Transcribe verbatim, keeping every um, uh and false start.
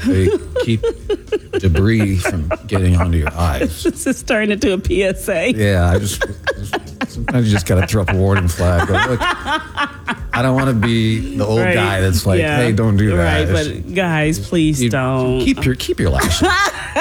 They keep debris from getting onto your eyes. This is turning into a P S A. Yeah, I just, sometimes you just got to throw up a warning flag. Go, look, I don't want to be the old Right. guy that's like, Yeah. hey, don't do that. Right, but guys, please You- don't. Keep your keep your lashes.